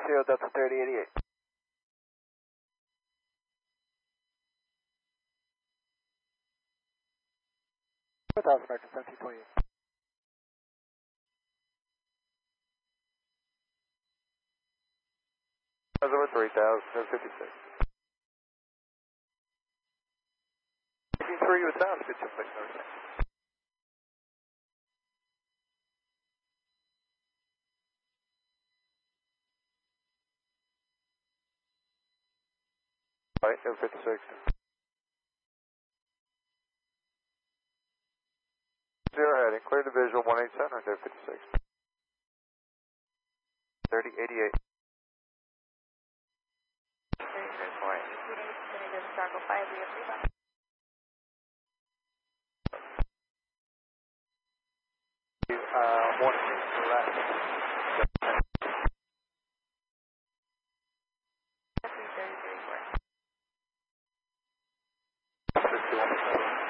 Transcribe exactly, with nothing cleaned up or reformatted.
zero, Delta thirty eighty-eight. four thousand American seventeen twenty-eight. Over three thousand fifty-six. three with sound, good to place number six. Right, over fifty-six. Zero heading, clear to visual, one eight seven, right there, fifty-six. thirty eighty-eight. thirty-four, eighty-eight, five,